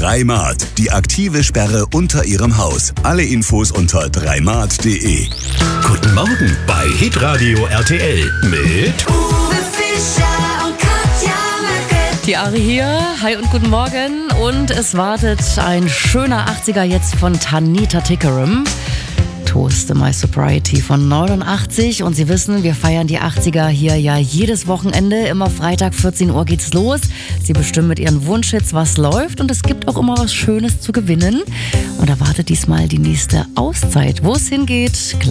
3Mart, die aktive Sperre unter Ihrem Haus. Alle Infos unter 3mart.de. Guten Morgen bei Hitradio RTL mit Uwe Fischer und Katja Möcke. Die Ari hier, hi und guten Morgen. Und es wartet ein schöner 80er jetzt von Tanita Tikaram. Toast My Sobriety von 89. Und Sie wissen, wir feiern die 80er hier ja jedes Wochenende. Immer Freitag 14 Uhr geht's los. Sie bestimmen mit Ihren Wunschhits, was läuft. Und es gibt auch immer was Schönes zu gewinnen. Und da wartet diesmal die nächste Auszeit. Wo es hingeht,